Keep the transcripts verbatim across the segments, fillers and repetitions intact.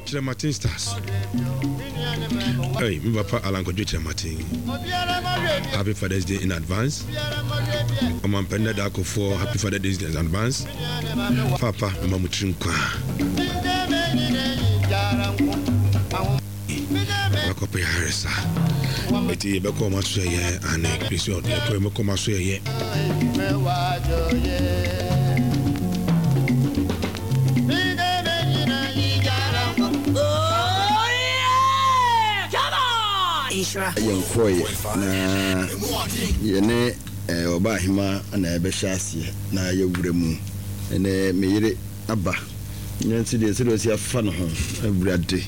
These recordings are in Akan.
Martin Stars. Hey, my papa Alan Kojo Martin. Happy Father's Day in advance. I'm on Penda Dako for Happy Father's Day in advance. Papa, Mama Mutrinkwa. Makope Harisa. Eti beko maso ye ane episode beko meko maso ye. Yɛnkɔɛ na yɛne ɔba ahema na ɛbɛhyɛ aseɛ na yɛwura mu ɛnɛ meyere aba nyansi deɛ sɛdeɛ ɔsi afa no ho awurade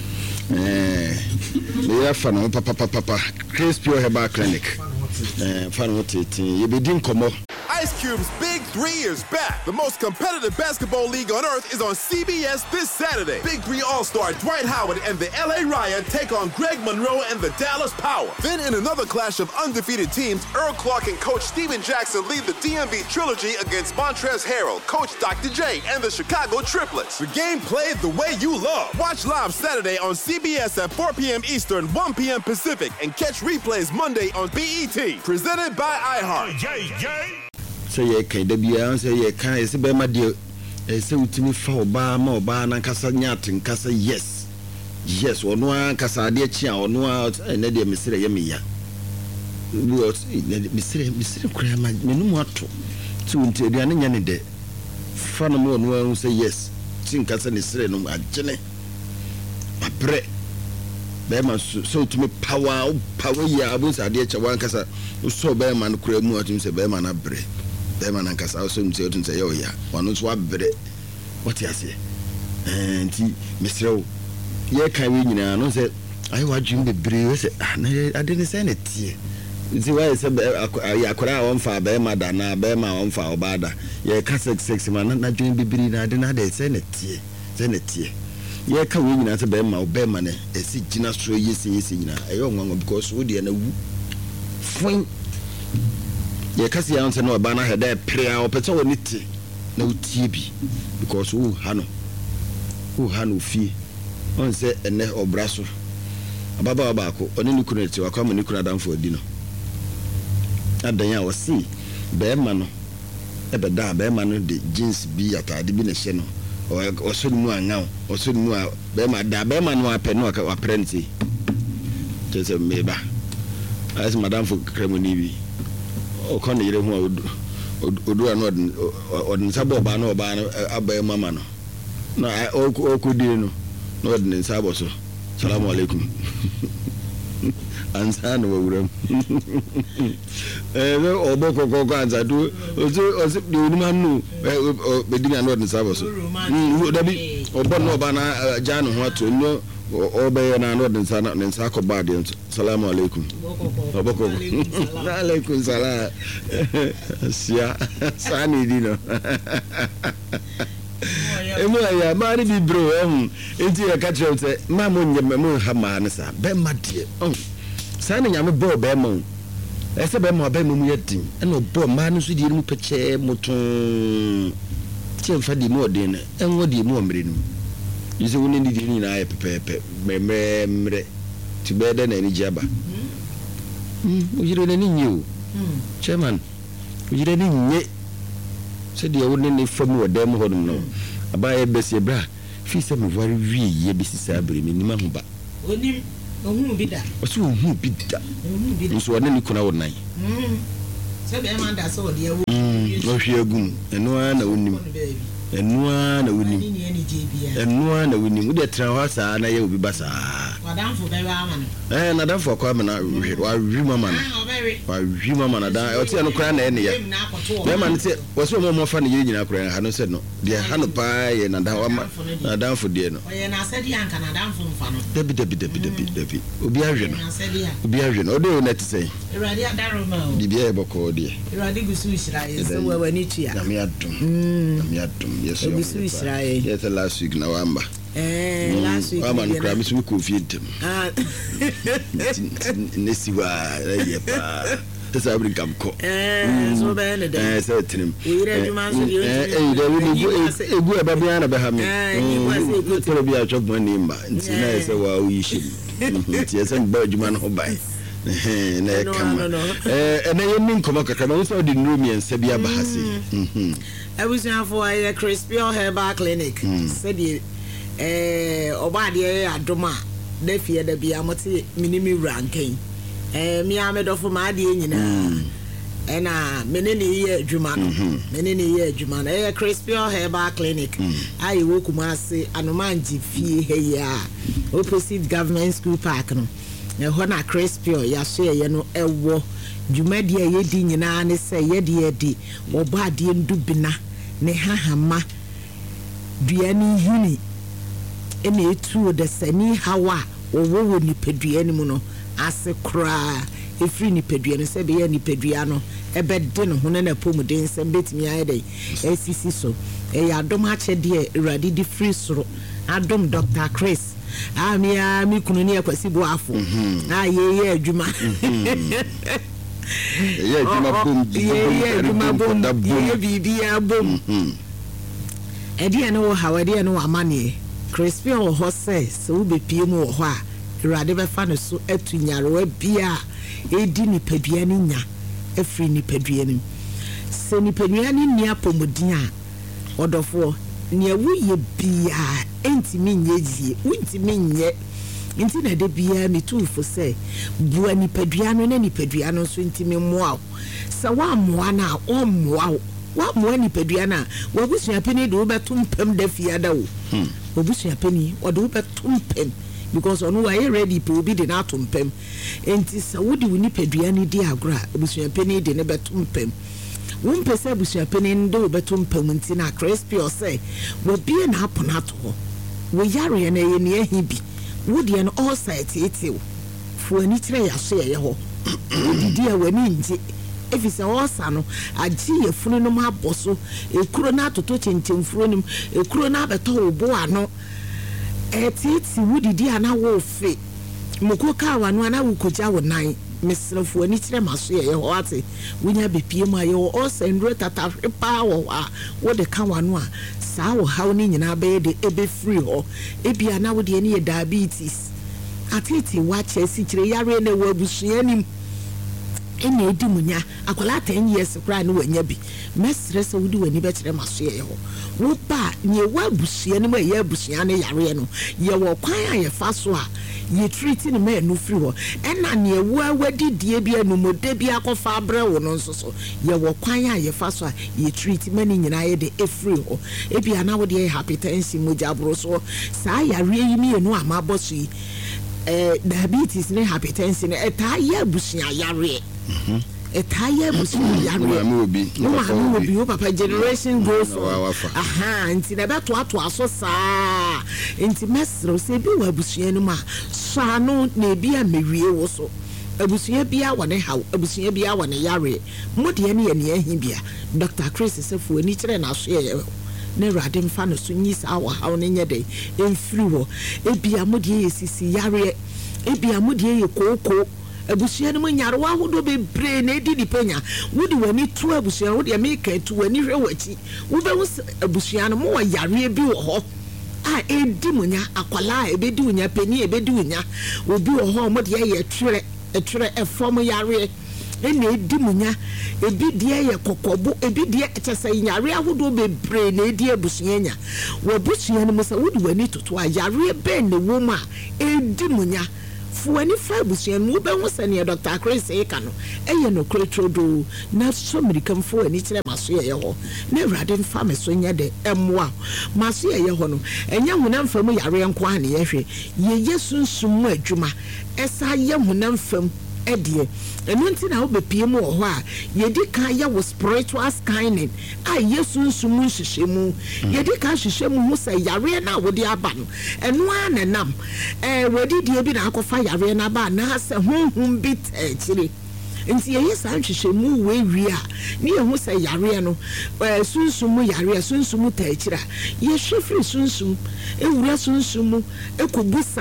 meyere afa no ho papapapapa Chris Pure Herbal Clinic fa no ho tete yɛbɛdi nkɔmmɔ. Ice Cube's Big Three is back. The most competitive basketball league on earth is on C B S this Saturday. Big Three All-Star Dwight Howard and the L A Riot take on Greg Monroe and the Dallas Power. Then in another clash of undefeated teams, Earl Clark and Coach Steven Jackson lead the D M V trilogy against Montrezl Harrell, Coach Doctor J, and the Chicago Triplets. The game played the way you love. Watch live Saturday on C B S at four p.m. Eastern, one p.m. Pacific, and catch replays Monday on B E T. Presented by iHeart. Yay, yay. Say ye can debia say ye can is be my dear say utimi fa oba ma oba na kasa nyatin kasa yes yes ono an kasa de chia ono an na de mesire ye meya what mesire mesire kura ma menum ato ti unti aduane nya ne de fa no mo ono an say yes tin kasa ne sire no agene abre be ma so utimi power power ya abun sa de chia wan kasa so be ma no kura mu atum say be ma na bre Bema na nkasa so mse otu nse yo ya wano so abere what ya say enti mesrew ye kan we nyina no se ayi wadwum bebre we se na ade ne se na tie nti why se ya akora won fa bema da na bema won fa obada ye ka sex sex ma na dwum bebre na ade na ade se na tie se na tie ye ka we nyina se bema obema ne esi gina so yesi yesi nyina ayo nwanwa because wo de na wu fun ye kasi ya nse no ba na heda prayer opete woni ti na utie bi because who hano who hano fi on se ene obraso ababa ba ko oni ni kunu ti wakwa mani kunu adamfo adi no adan ya wasi be ma no e be da be ma no de jeans bi atade bi na hye no o so mu anga o so mu be ma da be ma no apɛ no wa prenti tese meba as madam for kremoni bi o kon yire hu odu anu odin sabo ba no ba abaye mama no na o ko di no no odin sabo so assalamu alaikum ansa no wuram eh o boko ko ko ansa du o o di unima nu be di na odin sabo so dabi o bon no ba na janu ho ato no o be na no den sana nen sa ko ba de assalamu alaikum boko wa alaikum salam sia sani dino emu ya mari bi bro em enti ya ka tro se ma mo nyem mo ha ma ne sa be ma de oh sani nyame bo be mo ese be mo be mo mu yedin e no bo ma no so di mu peche moton ti en fa di mo de ne en wo di mo mre nu yise woni di ni na pepepe memre ti be de na ni jaba mm ujire na ni nyu mm chairman ujire ni nye se de woni ni famu odam ho no abaye bese bra fi se me voire wi ye besi sabre me nima ho ba onim ohun bi da o se ohun bi da ohun bi da so woni ni kuna wonan mm se be man da so de wo no hwe agum eno na wonim enua na wonim enua na wonim de tra ho sa na ye obi basa wadamfo be ba ama no eh na damfo kwa ma na wa wi mama na wa wi mama na da o tie no kra na ene ya be ma nte wo so mo mo fa ne nyina kra ha no se no de ha no pa ye na da wa ma na damfo de no oye na asedi anka na damfo mfa no debi debi debi debi debi obi ahwe no obi ahwe no o de na te sei iradi adaro ma o bibia e boko de iradi gusu isira ye so wa wani tua na me adum na me adum yes bisu Israel yes last week na wamba eh last week ama nkra misu ko fientem ah nesi wa ye pa esa abri kam ko eh so be ne de eh se trim oyire adwuma so de eh eh de ni egu eba bia na be ha me eh toro bia chokmo ni mba nti na ese wa uyishi nti ese ba adwuma no bai eh na kama eh na yemi nkomo kakra no so de nrumi ense bia ba ha se mhm ebusia for a crispy herbal clinic said the eh obade adoma da fie da bia mote minimi ranking eh mi amedofo ma ade nyina eh na menene ye adwuma no menene ye adwuma no eh crispy herbal clinic ayi wo Kumasi anomanji fie he ya opposite government school park no eh ho na crispy ya so ye no ewo dwumadi ye di nyina ne se ye de ye di obade ndubina ne hahama duani yuni ene etu de sani hawa owo ni pedua ni mu no ase kra efri ni pedua no se be ya ni pedua no ebe de no ho na pomuden se betimi ayede esisi so e ya dom ha che de urade di free soro adom Doctor Chris amia mi kunu ni akwasi bo afo aye ye adwuma ye adwuma bom ye adwuma bom ye bibia bom edi no hawade no amane crispy o ho say so be pie mu ho a urade be fa no so atunyaro bia edi ni pedua ni nya efri ni pedua ni se ni pedua ni ni apomodin a odofo ni awu ye bia entimi nyeji untimi nye nti na de bia mi tu fo say bua ni pedua no na ni pedua no so ntimi moa sa wa moa na o moa wa moa ni pedua na wa busua peni de wo betum pem da fiada wo wo busua peni o de wo betum pem because onu wa ready pe obi de na atom pem enti sa wo de wo ni pedua ni di agora busua peni de ne betum pem won pese busua peni ndo wo betum pem nti na crispy o say wo bia na apona to wo yare na ye ne ahibi wo de no all site etiu fu ani kire ya so ye ho wo didi a wani nje efisa osa no agi ye funu no ma boso ekuro na atoto chenchen furu nim ekuro na beto obo ano etiti wudidi ana wo fe moko ka wanu ana wo koja wo nan mesrefo ani kire maso ye ho ate wunya bepie mu aye wo osa ndro tata pa wo a wo de ka wanu a saa wo haw ni nyina be de ebe free ho ebia na wo de ni ye diabetes atiti wa chesi kire yare na wo abusua nim ene edi munya akola ten years kra no wanya bi mesre se wudi wani be kire maso ye ho wo ba nye wa busua ni ma ye busua ne yare no ye wo kwan aye fa so a ye treat ni ma enu free ho ena ne wa wadi die bi anu mode bi akofa abre wo no nso so ye wo kwan aye fa so a ye treat mani nyina ye de e free ho e bia na wo de hypertension moja bro so sa yare yi mi enu amabo so yi eh diabetes ne hypertension eta ye busua yare mhm etaya busua yare no obi no obi o papa generation goes aha nti na beto ato aso saa nti mesro se bi wa busua no ma so ano na ebi a mewie wo so abusua bia wone haw abusua bia wone yare mode ne ye ne ahibia Doctor Chris sefu ani kire na so ye ne rade mfa no so nyi saa wa haw ne nye de emfiri wo ebia mode ye sisi yare ebia mode ye kokoko abusua no nyarwa hodo be bre na edi dipenya wodi wani tu abusua wodi ameka tu wani hwe wachi wo be abusua no mo yare bi wo ho a edi munya akwala ebedi unya peni ebedi unya obi wo ho mo de ye twere etwere efom yare ene edi munya ebi de ye kokobo ebi de etese yare ahodo be bre na edi abusua nya wo abusua no mo sa wodi wani toto a yare be ne wo ma edi munya fuani fa busua mu be ho sane Doctor Chris e ka no eye no kretrodo na so mirikam fuani kire maso ye ho na urade mfa me so nya de emwa maso ye ho no enya hunam fam yare enko ane ye hwe ye yesunsum mu adwuma esa ye hunam fam edie enu nti na obepie mu ho a ye di kan ye wo spiritual scanning a yesunsum nhyehyemu ye di kan hyehyemu hu se yare na wo di aba no enu anenam eh wodi die bi na akofa yare na ba na se honhum bi techire nti ye yesa nhyehyemu we wi a ni ye hu se yare no eh sunsum yare sunsum techira ye hwefiri sunsum ewura sunsum ekobusa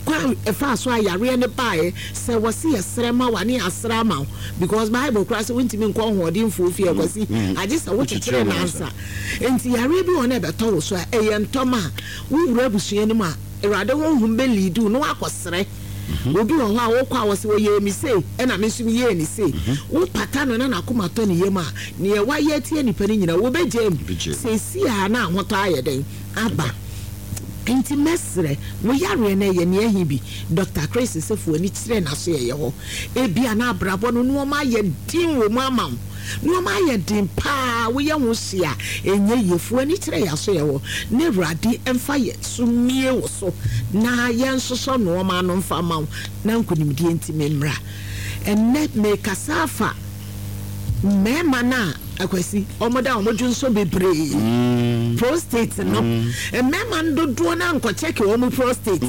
kwa efa so ayare ne bae se wose yesere ma wane asra ma because Bible cross wontimi nko hoɔden fofi akwasi agye se wo kyekyere na ansa enti yare bi wona beto wo so a eye ntoma wo wura busua ni ma Erade wo hum be lidu no akosere obi wo ho a wo kwa wo se wo ye mi sei e na me nso mi ye ni sei wo pata no na na komato ne yema ne ye wa ye tie nipa ni nyina wo be gem se si a na ahoto ayeden aba enti mesre wo yare na ye ne ahi bi Doctor Chris Sefo ani kire na so ye ho e bia na abrabo no no ma ye din wo mu ama no ma ye din pa wo ye ho sia enye yefu ani kire ya so ye ho ne Erade emfa ye sumie wo so na ye nsoso no ma no mfa ma na nkonimdi enti memra enne me kasafa me mana akwasi omoda omodun so bebre prostate no e me man dodo na nko check wo mu prostate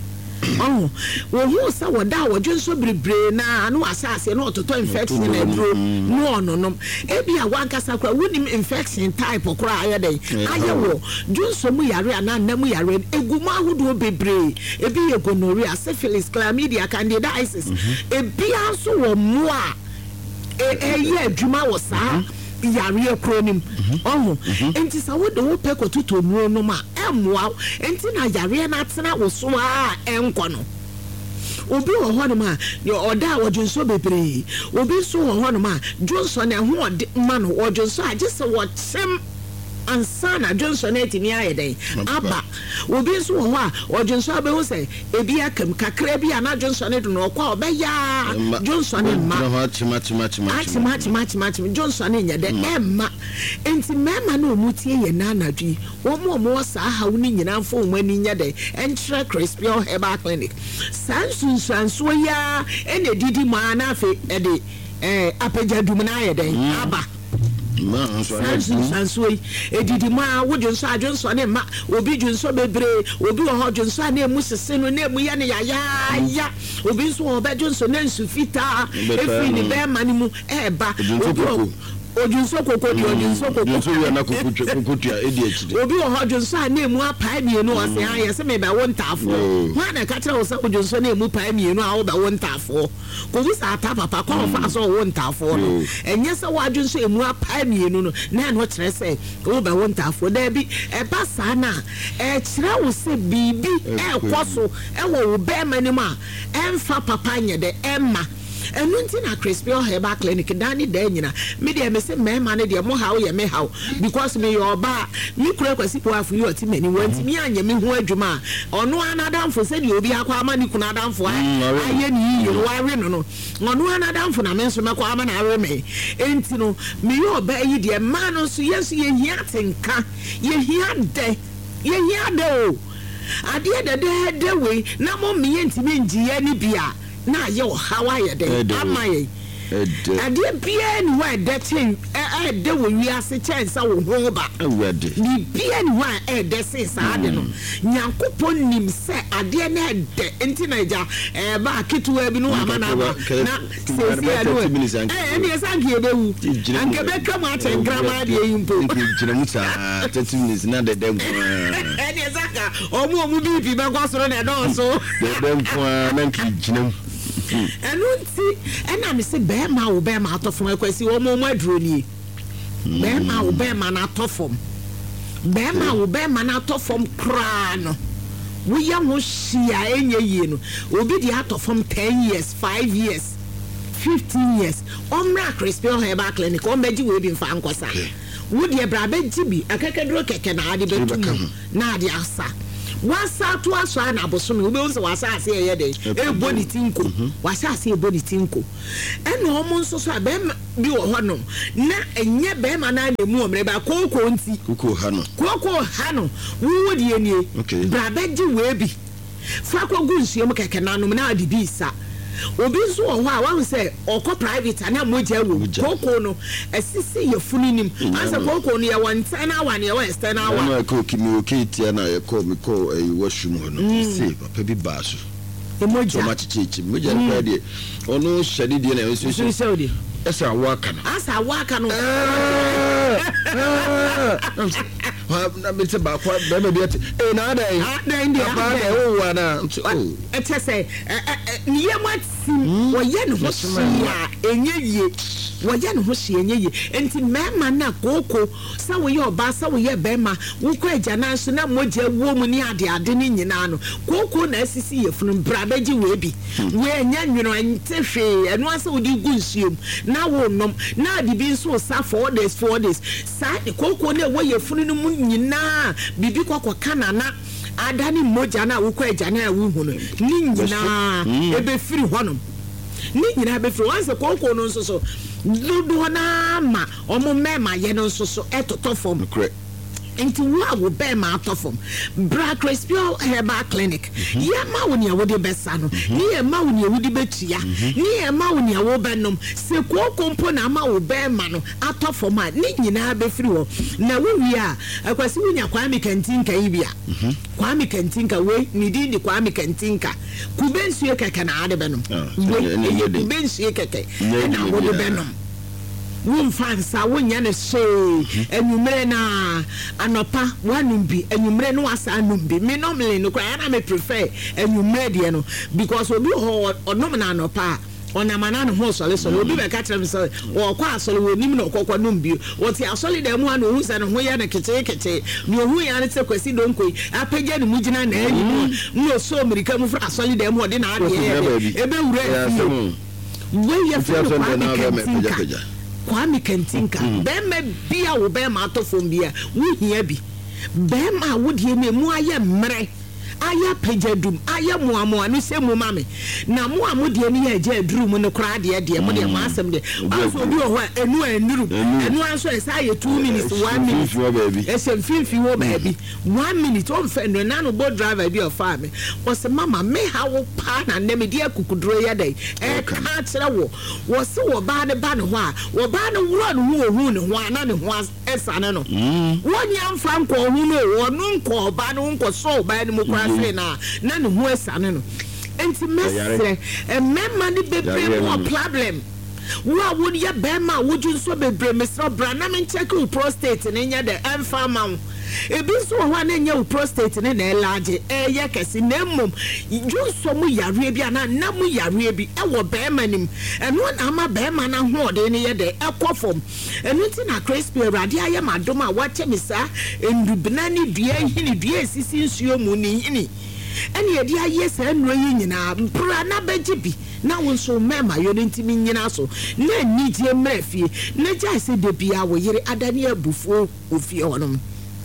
oh wo hu sa woda wodun so bebre na no asase na ototo infection na duro no no no e bia wankasa kwa wonim infection type okra ayede ayewo dun so mu yare ana na mu yare eguma ahodo bebre e bi ye gonorrhea syphilis chlamydia candidiasis e bia so wo mu a e e ye adwuma wo saa yare akronim oh enti sa wo de wo peko tuto mu no ma emwa enti na yare na tena wo so a enko no obi wo ho no ma ye oda wodwunso bebre obi so wo ho no ma Johnson na ho ode ma no wodwunso agese wo chem ansana Johnson etimi ayeden aba obi so wo ho a wodwunso abehu se ebi akam kakra bi ana Johnson do no kwa obeya Johnson ma chima chima chima chima chima chima chima Johnson nya de emma enti mema na omutie ye na anadwi wo mo mo sa ha wo ni nyina mfo mo ani nya de entre Crispy Herbal Clinic sansun sanso ya ene didi ma na afi e de eh apejadum na ayeden aba ma so sanso edidi ma wo dwonso adwonso ne ma obi dwonso bebre obi wo ho dwonso na emu sese no na emu ya ne ya ya obi nso wo be dwonso na nsu fita efi ni be ma ni mu eba ojunso kokodi ojunso kokodi ojunso ya na kokotwa kokotwa edi akide obi wo ho dwonso na emu apae mienu ase ha ye se me ba wo ntafo ho na ka kire wo se ojunso na emu pae mienu a wo ba wo ntafo ko bi sa ta papa ko fa so wo ntafo no enye se wa dwonso emu apae mienu no na no kire se wo ba wo ntafo da bi e ba sa na e kire wo se bibi e kwaso e wo wo be manim a emfa papa nye de emma enu nti na Crispy Herbal Clinic dani da nyina me de me se me ma ne de mo hawo ye me hawo because me your ba me kura kwasi po afu yo ti mani wanti me anya me ho adwuma ono anadamfo se de obi akwa ama ni kuna adamfo aye ni yi wa we no no ono anadamfo na me nso me kwa ama na awe me enti no me yo ba yi de ma no so yesu ye hia tenka ye hia de ye hia de o ade de de de we na mo me enti me ngiye ni bia na ye wo hawaye de amaye ade bia ni wa de tin e de wo wi ase chance wo ho ba awade ni bia ni wa e de se sa ade no nyankopon nim se ade na de enti na ja e ba ketuwa bi no ama na ba na se se ade e ni esanki ebewu anke be kam ate grama de yimpo jira mu sa thirty minutes na de dem e ni esaka omu omu bi bi ba kwasoro na do so de dem kwa na nki jinam enu nti ena me se be ma wo be ma atofom akwasi wo mo mo aduro ni be ma wo be ma na atofom be ma wo be ma na atofom kra no wo ya ho hia enye yie no obi di atofom ten years five years fifteen years omra Crispy Herbal Clinic o meji we bi mfa nkosa wo di ebra be jibi akakaduro keke na ade betum na ade asa wasa to aso na aboso me obe unse wasa ase ye de e boni tinko wasa ase e boni tinko ena omo nso so be bi wo ho no na enye be ma na na mu omre ba koko nti koko ha no koko ha no wo di enie bra be ji we bi fa ko gu nsuo keke na no na ade bi sa obi so ho a wan say okọ private ana moja wo koko no asisi ye funinim asa koko no ye won ten hour na ye won ten hour na ko kimi o kiti na ye ko mi ko e washroom ho no see papa bi ba so e moja so ma chichi moja kwa de ono shade de na so so so de esa waka no asa waka no pa na me se ba kwa ba me bi ate eh na ada eh na ndi ba na o wa na oh ete say ni ye matim wo ye ne ho hia enye ye wo ye ne ho hia enye ye enti mema na koko sa wo ye oba sa wo ye bema wo kwa agya na so na moje wo mu ni ade ade ni nyina no koko na asisi ye funu bra beji we bi we enya nwino ente hwe eno asa wo di gu nsuom na wo nom na ade bi nso sa four days four days sa koko na wo ye funu no mu nyina bibi kwakwa kanana adani moja na wo kwa agya na wo hu no ni nyina ebe firi honom ni nyina be firi once koko no nso so dodo na ma omo mema ye no nso so etoto fom enti wa wo be ma atofom bra Crespio Herbal Clinic ye ma wo ne wo de besa no ni ye ma wo ne wo de betua ni ye ma wo ne wo benom se koko mpo na ma wo be ma no atofom a ni nyina be firi wo na wo wi a akwasi wo nya Kwame Kantinka ibia Kwame Kantinka we ni di di Kwame Kantinka kubensu ye keke na ade benom we kubensu ye keke na wo de benom won fansa wonya ne she enumere na anopa wanumbi enumere no asa anumbi me normally no kwa na me prefer enumere de no because obi ho onom na anopa ona mana no ho sole sole obi be ka tell me say wo kwa asole wo nim na okokwa numbi wo ti asole de mu ana ohu se no ho ya na kete kete ni ohu ya ne se kwasi donkoi apagya ne mugina na anyi no so amerika mu fra asole de mu de na ade ebe wura we ya fa no Kwame Kantinka bema bia wo bema atofom bia wo hia bi bema wo de ne mu aye mre aya pejadum aya muamu anu se mu mame na mu amu de ne ya je aduru mu no kra de de mu de mu asem de aso bi ho enu anuru enu anso esa ye two minutes one minute ese mfimfi wo baabi one minute on fe no na no bo driver bi of farm o se mama me ha wo pa na ne me de akukuduro ya dai e ka kire wo wo se wo ba ne ba ne ho a wo ba ne wuro ne ho ohu ne ho ana ne ho esa ne no wonya mfa nko hu no wo no nko ba no nko so ba ne mu kra na na ne ho esane no enti mesre e memma ni bebe mo problem wa won ye bema wodun so bebre mesra bra na men check your prostate ne nya de emfa ma ebi so ho na nya your prostate ne na large e ye kesi na mum ju so mu yare bi ana na mu yare bi e wo bema nim eno na ma bema na ho de ne ye de ekofom eno ti na Crespio rade aye madom a wache misa endubna ni dua hini dua sisi nsuo mu ni hini ene ye dia ye sa enu yi nyina mpra na beji bi na wonso mema yo ntimi nyina so na nidie mrafie na ja se de bia wo yire adane abufuo ofie honom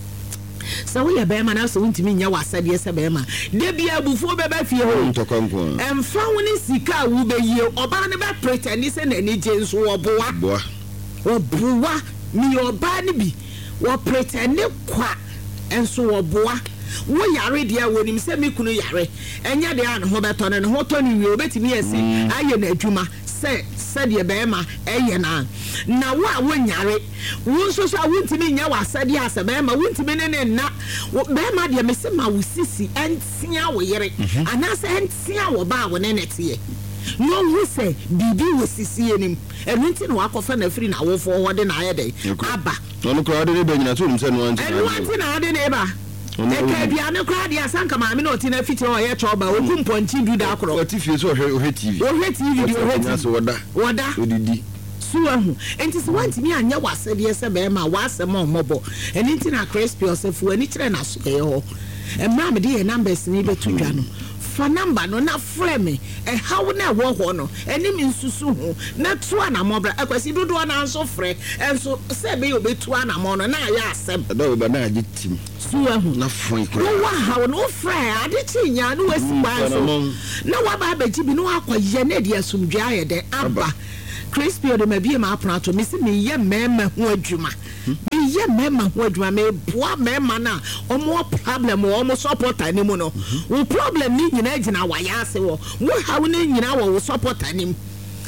sa wo ye bema na so ntimi nya wasade se bema de bia abufuo beba fie ho emfa woni sika wo be yie oba ne be pretend se na ni je nso wo boa boa wo boa mi oba ne bi wo pretend kwa enso wo boa wo yare dia wonim se me kunu yare enya de an ho beto ne ho to ni wi obetimi ese aye na adwuma se se de bema eye na na wo a wo nyare wo so so wontimi nya wasade ase bema wontimi ne ne na bema de me se ma wo sisi entia wo yere ana se entia wo ba wo ne nete no who say bibi wo sisi enim enunti no akofa na free na wo fo ho de na aye de aba no ko ade ne be nyina so nim se no anti enunti na ade ne ba eke bia ne kwa dia sanka ma me no ti na fiti o ye choba oku mponchi du da akro oti fie so o he T V o he T V o he T V so woda woda odidi suwa hu enti se wanti mi anya wasede se be ma wasem o mobo eni nti na Crespio sefu ani kire na so ye ho emra me de numbers ni betu dwa no fa number no na frame me e hawo na wo ho no eni mi nsusu hu na tu ana mobra akwasi dodo na nso frɛ enso se be yo betu ana mo no na ya asem da we ba na agi tim suwa hu na fon kro wo hawo no frɛ ade chi nya no wasi ba so na wa ba ba ji bi no akɔye na de asumdwa aye de aba Crespio de me bia ma aprato me se me ye mema ho adwuma me ye mema ho adwuma me boa mema na omo problem omo support ani mu no wo problem ni nyina gina wa ya ase wo wo ha wo ni nyina wo support ani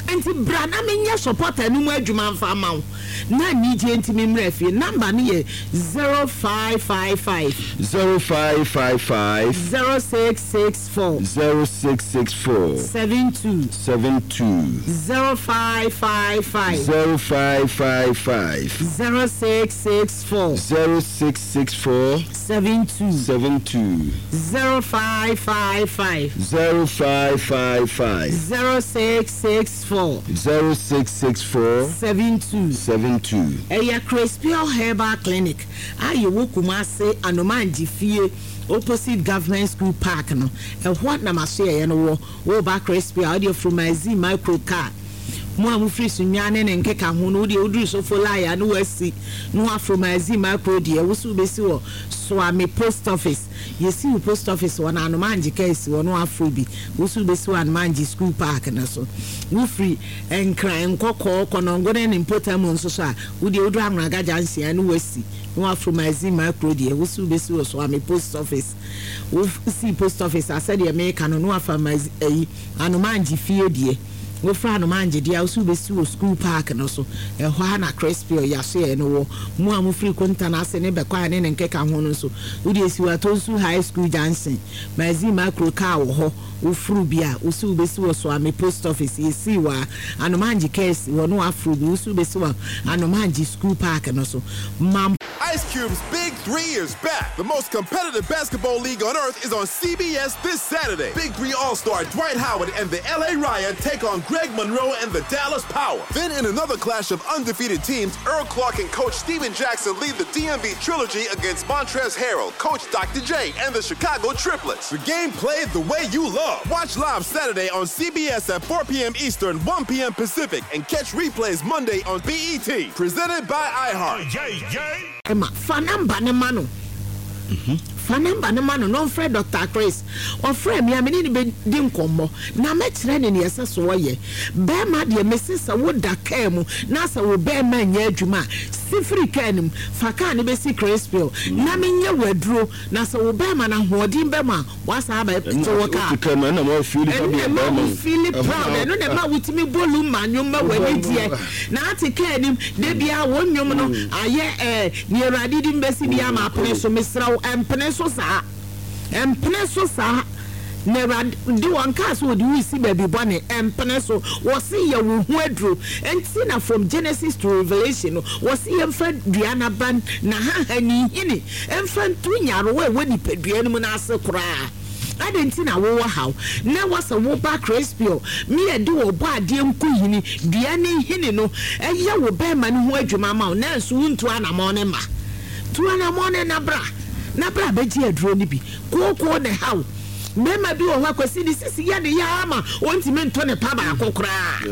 enti bra na menye supporter no mu adwuma mfa ma wo na ni je enti memra fie number no ye zero five five five zero five five five zero six six four zero six six four seven two seven two zero five five five zero five five five zero six six four zero six six four seven two seven two zero five five five zero five five five zero six six four zero six six four seven two seven two. Eya Crespial Herbal Clinic. Aye wo Kumase Anomanji Fie opposite Government School Park no. E what na maso ye no wo wo ba Crespial audio from my Z micro car. Mo amufri sunyane ne nkeka ho no de oduru so folaya no wasi no afromazi micro de wo su besi wo Swami post office yesi wo post office wona anomanji case wono afrobi wo su besi wo anomanji school park na so wo free enkran nkokọ konongo ne importamu nso so a wo de oduru anraga jansia no wasi no afromazi micro de wo su besi wo Swami post office wo si post office asede America no no afamazi eh anomanji fie de wo fra no manje dia usu besi wo school park no so e ho na Crispy ya so e no wo mu amu free konta na ase ne be kwa ne ne nkeka ho no so wo de esi wa Tonsu high school Johnson mazi macro car wo ho wo fru bia usu besi wo so ame post office esi wa anomanji case wo no afru bi usu besi wa anomanji school park no so mam Ice Cube's Big Three is back. The most competitive basketball league on earth is on C B S this Saturday. Big Three All-Star Dwight Howard and the L A Riot take on Greg Monroe and the Dallas Power. Then in another clash of undefeated teams, Earl Clark and Coach Steven Jackson lead the D M V trilogy against Montrezl Harrell, Coach Doctor J, and the Chicago Triplets. The game played the way you love. Watch live Saturday on C B S at four p.m. Eastern, one p.m. Pacific, and catch replays Monday on B E T. Presented by iHeart. Yay, yay. Emma, fanamba ne mano. Mhm. Fanamba ne mano no frɛ Doctor Chris. O frɛ me amene ne be di nkommo. Na me kyerɛ ne ne yɛsɛ so wɔyɛ. Be ma de mesisa wo da ka mu. Na sa wo be ma nya adwuma. Sifri ka nim. Fa ka ne be si Crispy. Na me nya waduro. Na sa wo be ma na hoɔden be ma. Wasa ba to wo ka. Ka ma na mo feel it be ma. Feel proud. No na ma wutimi bolu ma nwom ma wani die. Na ate ka nim de bia wo nwom no ayɛ eh ne Awurade di mbesi bia ma apene so mesraw empene so sa empene so sa never do one cast would we see baby bonnet empene so was see ya wo hu aduro enti na from Genesis to Revelation was see emfa duana ban na ha hani hini emfa tunyaro we we nipadua no na ase kura adenti na wo how na was a wo ba Crispy me e de wo ba ade nku hini duane hini no eya wo be ma ne ho adwuma ma na so untu anamo ne ma tu anamo ne na bra na bra beji aduro ni bi koko ne how mema bi wo akwasi di sisi ya de ya ama wonti mento ne pa ba akokora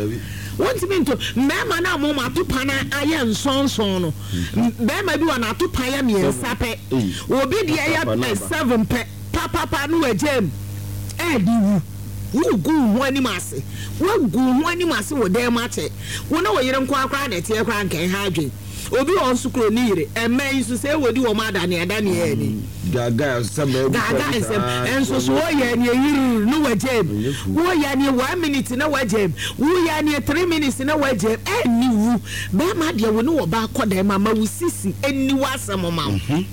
wonti mento mema na mo ma to pana aye nsonson no mema bi wa na to pan ya miensa pe obi de ya seven pe papa pa no agem e di wu wo gu ho ani mase wo gu ho ani mase wo dem ache wo na wo yire nkwa akwa na tie kwa nkan ha adwen obi on sukro ni yire emma isu se wodi wo ma da ne ada ne ye ni gaga sabe gaga ensem enso so wo ye ne yiri no wagem wo ya ne one minute na wagem wo ya ne three minutes na wagem eni wu be ma de wo ne wo ba koda ma ma wusisi eni wasem ma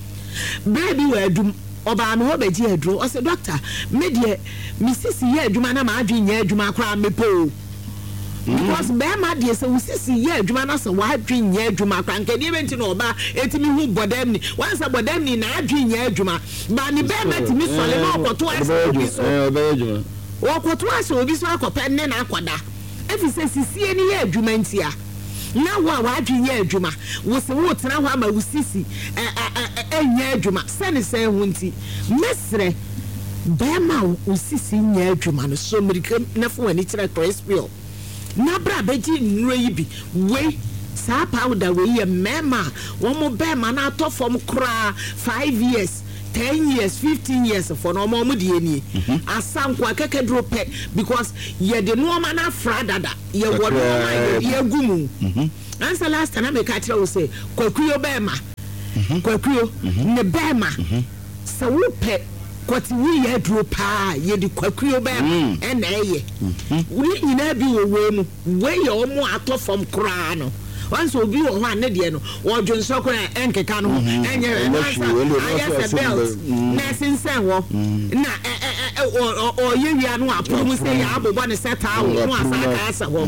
baby we adum oba me ho beji aduro o se doctor me de misisi ye aduma na ma adwen ye aduma kra me po because be ma de se usisi ye adwuma na se wa adwen ye adwuma kra nke de benti no oba etimi hu bodam ni once bodam ni na adwen ye adwuma ba ni be ma timi sole ma okoto ase obi so eh oba adwuma okoto ase obi so akopa ne na akoda efi se sisi ni ye adwuma ntia na wa wa adwen ye adwuma wo se wo tena ho ama usisi eh eh ye adwuma se ne se hu nti mesre be ma usisi ye adwuma no so mirika na fo ani kire Crispy na bra beji nnuro yi bi we sa powder we ye mema wo mo be ma na to form kra five years ten years fifteen years for no mo mo die ni asankwa keke drop because ye de no ma na fra dada ye wo no ma ye gumu answer last time me ka tire wo say kwakuyo be ma kwakuyo ne be ma sa wo pe kwati wi ye duro pa ye di kwakuo ba e na eye wi nyina bi wo we mu we ye omo ato fam kra no once obi wo ho ane de no wo dwonso kra enkeka no enye ayese belt na sinsen wo na o ye wi no apo mu se ya abobo ne seta wo no asaka asa wo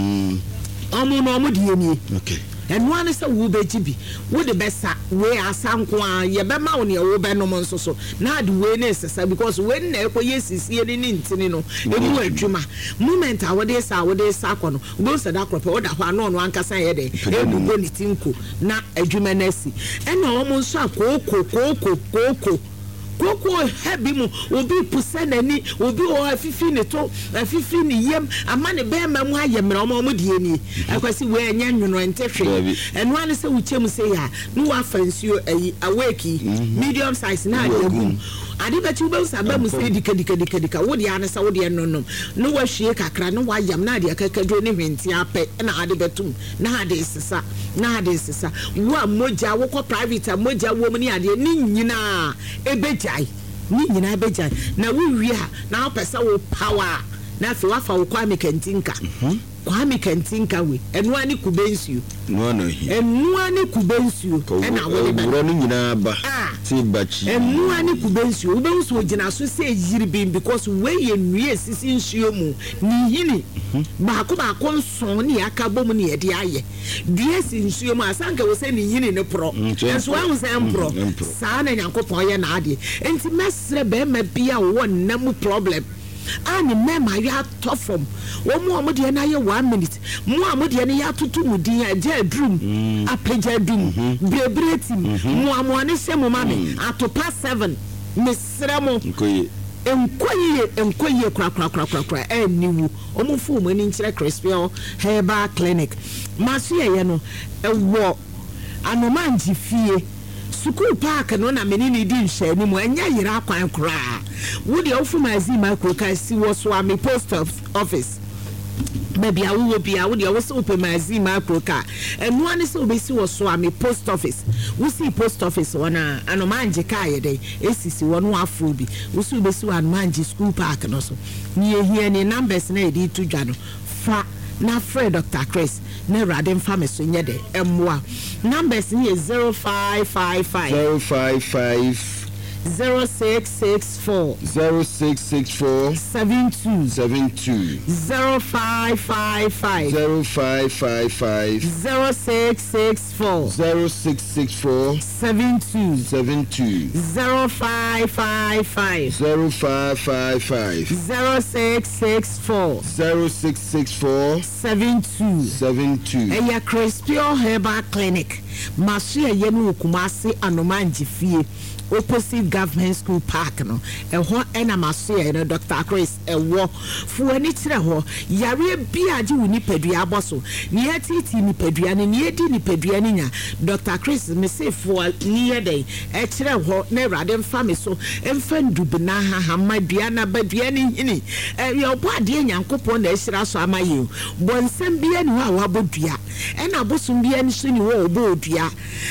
omo no omo de ni okay and one is a woo baby would the best way as some quan ye be ma ne wo be no mo so so na the way necessary because when na ekwo yes is here ni ntini no e mu adwuma moment a wo dey sa wo dey sa ko no wo se da krope wo da ho ano no ankasa ye de e bu go ni tinko na adwuma na si e na wo mo so akoko koko koko koko hebi mu obi pusa nani obi o afifi ne to afifi ne yem ama ne be ma mu ayemra o mo die ni akwasi we anya nwuno entehwe eno ane se wuchem se ya no wa fansuo ayi aweki medium size na adegum ade beti ube usa ba mu se dika dika dika dika wo de ane sa wo de no no no wa hwie kakra no wa yam na ade akakadro ne hwenti ape na ade betum na ade sisa na ade sisa wo moja wo ko private moja wo mu ni ade ni nyina ebe ni nyina beja na wo wi ha na opesa wo power na fe wa fa wo kwa mekantinka kwa mekantinka we enu ani kubensuo no no hi enu ani kubensuo e na wo be wo ni nyina ba ti bachi enu ani kubensuo wo be so gina so se yiri bin because we ye nue sisi nsuo mu ni hini ba ko ba ko nson ni aka bom ni e de aye due si nsuo mu asanka wo se ni hini ne pro enso wa wo se empro sa na nyankopon ye na ade enti mesre be ma bia wo na mu problem ani mema ya tofom wo mu amode na ye one minute mu amode na ya tutu mudin aja drum apeja drum brebreti mu amone se mu mame atopa seven mesre mu nkoye enkoye enkoye kra kra kra kra kra eniwu omufu mu ani nkire Crispion Herbal Clinic maso ye no ewo anomanji fie school park no na menini di nhani mu anya yira akwan kra wo de ofu mazi micro ka si wo so am post office maybe a wo bia wo de wo so open mazi micro ka enu ane se obesi wo so am post office wo si post office wona anomanje ka ye dey esisi wo no afro bi wo so obesi wo anomanje school park no so ni ehia ni numbers na e di to dwa no fa na Fred Doctor Chris na Radin Farmers so nye de emwa numbers ni zero five five five zero five five zero six six four zero six six four seven two seven two zero five five five zero five five five zero six six four zero six six four seven two seven two zero five five five zero five five five zero six six four zero six six four seven two seven two Eya Crispion Herbal Clinic maso ye no Kumasi Anomanji fie opposite government school park no e ho ena maso ye no Doctor Chris e wo fu ani tire ho yare bia age woni padua aboso ne atiti ni padua ne ne edi ni padua ni nya Doctor Chris me say fu ni ye dey e tire ho na Radin Farm so emfa ndubu na ha ha madua na badua ni hini e ye obo ade nyankopon na esira so amaye bonsam bia ni wa wa bodua e na bosum bia ni so ni wo obo odua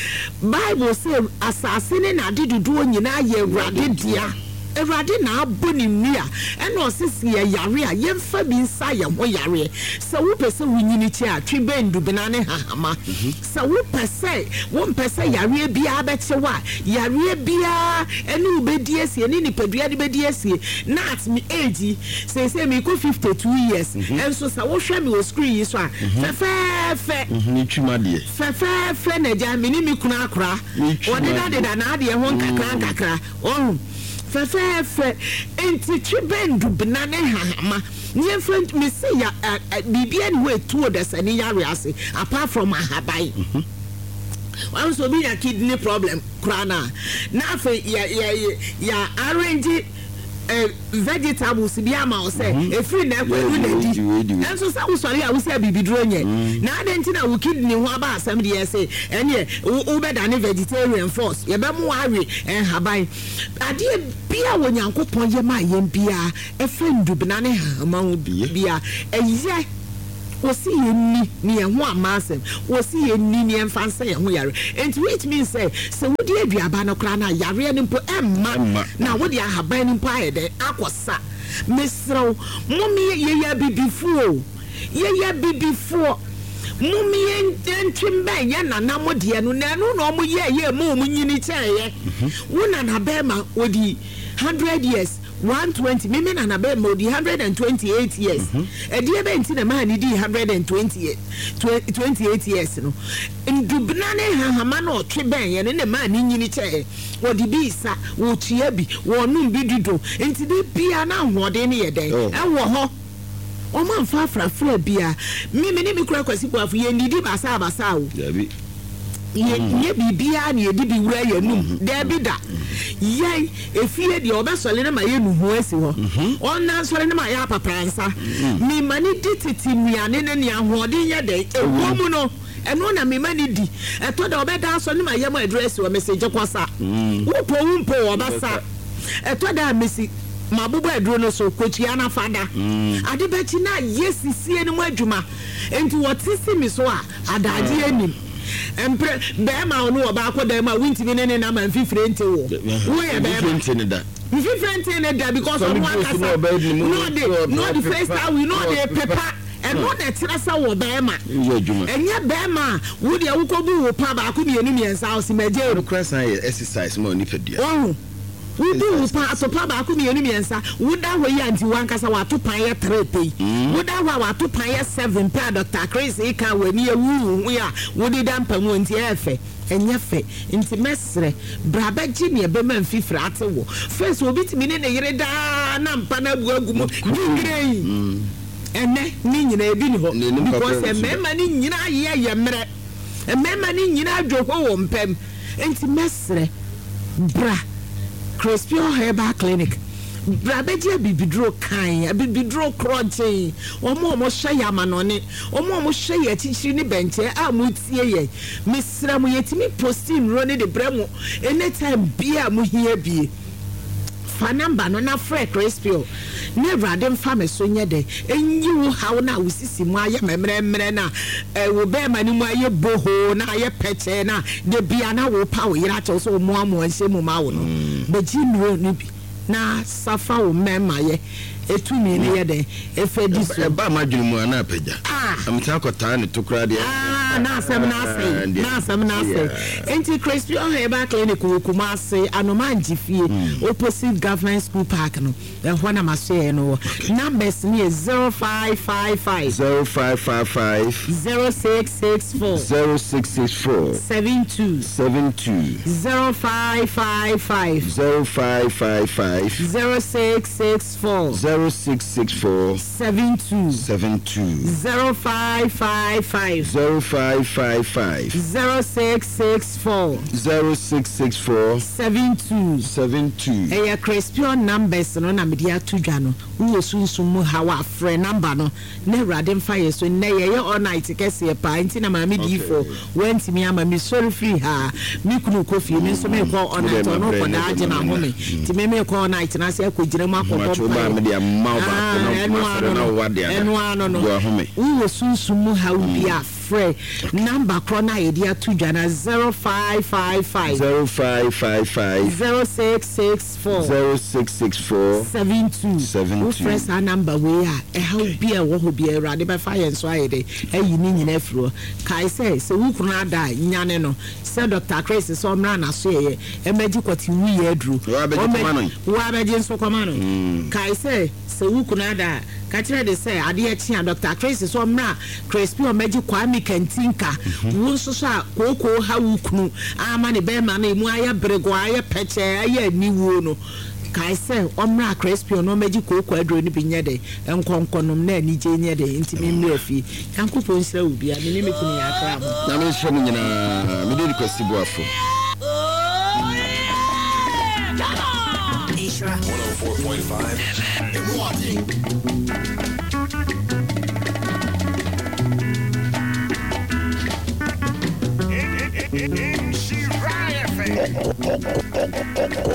Bible say asase ne na dedudu nyina ye Awurade dia Awurade na aboni nua e na osisi ye yare a ye mfa bi nsa ye ho yare se wo pese wunyini chi a twi bendu bena ne hahama se wo pese wo pese yare bia beche wa yare bia ene ubedi esie ne nipadua de bedi esie na at me age say say me ko fifty-two years enso se wo hwe me o screen yi so a fe fe fe ni twima de fe fe fe na ja me ni mi kuna akra odi na de da na de ho nkakra nkakra oh fefe enti tribendu benane hahama nie friend me say ya bibia ni we two the sani yare ase apart from ahabai wan so bi ya kidney problem krana na fe ya ya ya arrange eh vegetables bi ama o say efiri na kwadu na di enso sa wo sori a wo say bibidro nye na adenti na wo kidney ho aba asem de say ene wo be da ne vegetarian force ye be mo awe en haban ade bia wo nyankopon ye ma ye bia efendu bina ne ha ma wo bia eye Osi ye ni ni ho amasem. Osi ye ni ni emfa nse ye ho yare. And which means say se wodi aduaba no kra na yare ni mpo emma na wodi ahaban ni mpo ayede akosa. Mesro mommy ye ya bibifu. Ye ya bibifu. Mommy entwembe ye na na modie no na no no mo ye ye mo mo nyini cheye. Wona na bema odi one hundred years one twenty mimi na na be modi one hundred twenty-eight years e die be nti na ma ni di one hundred twenty-eight years no ndubna ne hahama na otwe ben ye ne ma ni nyini che wodi bi sa wo tua bi wo num bi dudo nti de bia na hode ne ye den e wo ho o man fa fra fra bia mimi ne mi kura kwasi kwafu ye ndidi basa basa o yabi ye ye bibia na ye di bi wura ye num de bi da ye efie de obesole na ma ye nuhu asi ho onna sole na ma ya papransa mi mani dititi nuane ne ne ahode ye de ewo mu no eno na mi mani di eto de obeda so ne ma ye mo address wo message kwasa wo po wo po obasa eto da mesi mabubu aduro no so kotua na fada ade bechi na yesi sie ne mu adwuma enti wotisi mi so a adaje anim empre be ma onu oba akoda ma winti bi ne ne na ma mfifire nte wo wo ye be mfifire nte da mfifire nte ne da because on one kasa no the no the first time we know the paper and no the trasa wo be ma enye be ma wo de wo kobu wo pa ba ko bi enu miensa o si meje no crasa exercise ma oni pedua oh we do pa so pa ba ko mi enu miensa wo da ho yi anti wan kasa wa to pan ye three pay wo da ho wa to pan ye seven pa Doctor Chris e kan wani ewu hu ya wo di dan pa mu anti efe enye fe nti mesre braba gi ne be man fifra ate wo first obi timi ne ne yire da na mpa na bu agumo grei ene ni nyina ebi ni ho because e mema ni nyina ye ye mre e mema ni nyina adwo ho wo mpem nti mesre bra Crespio Herbal Clinic. Brabedia bibidro kan, bibidro crunching. Omo omo shaya manone. Omo omo shaya chichiri ni benche a mutie ye. Misra mu yetimi posting roni de bremo. Anytime bia mu hie bi. Fa number no na frɛ Crespio. Ne rade mfa me so nye de. Enyi wo hawo na wusisi mu aye memre memre na e wo be mani mu aye boho na aye peche na de bia na wo pa wo yira cho so mo amo anse mu ma wo no. Beji nuro ni bi na safa wo mema ye etumi ne ye de efedi so e ba madwunu mu ana apagya amta akota ne tokra de ah na asem na asem na asem na asem enti Crespio Herbal Clinic wo Kumasi anomanji fie opposite Government School Park no e ho na maso no numbers ni is zero five five five zero five five five zero six six four zero six six four seven two seven two zero five five five zero five five five zero six six four zero six six four seven two seven two zero five five five zero five five five zero six six four zero six six four seven two seven two. Eya Crespio numbers no na media to dwa no wo sunsun mu ha wa frɛ number no na rade mfa ye so na ye all night kese pa nti na ma me di fo wenti mi ama mi sorry free ha mi kunu kofi mi so me ko on night no ko da age na ho me ti me me ko on night na se ko gire mu akoko ba me dia ma ba no ma na wade ana enu ano no wo sunsun mu ha wo bia frɛ number kro na ye dia to dwa na zero five five five zero five five five zero six six four zero six six four seven two seven two. Press our number we are e how be a wo be a rade be fire so ayede e yi ni nyina afro kai say se wo kunu ada nyane no say Doctor Chris so mra na so ye e maji kwati wu ye adru wo abeji so komano kai say se wo kunu ada ka kire de say ade e chia Doctor Chris so mra Crespio maji Kwame Kantinka wo so so koko ha wo kunu ama ne be ma na emu aya brego aya peche aya niwo no kai say omra Crespio no meji koko adro ni binye de enkonkonom na ani je nye de ntimi mra fi yankopon sira obi a me me kunu ya kra mo na me hwe nyina me de request bu afo one oh four point five in Milwaukee.